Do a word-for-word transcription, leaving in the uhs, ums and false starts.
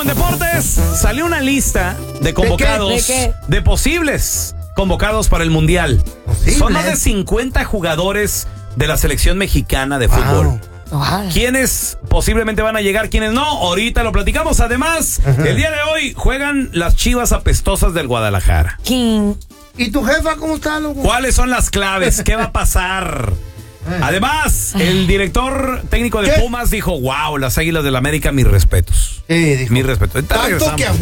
en deportes, salió una lista de convocados, ¿De qué? ¿De qué? de posibles convocados para el Mundial. ¿Posibles? Son más de cincuenta jugadores de la selección mexicana de fútbol. Wow. Ojalá. ¿Quiénes posiblemente van a llegar, quiénes no? Ahorita lo platicamos. Además, Ajá. el día de hoy juegan las Chivas apestosas del Guadalajara. King. ¿Y tu jefa cómo está, loco? ¿Cuáles son las claves? ¿Qué va a pasar? Además, el director técnico de ¿Qué? Pumas dijo, wow, las Águilas del América, mis respetos. Sí, dijo. Mis respetos. Ahorita Tanto regresamos. que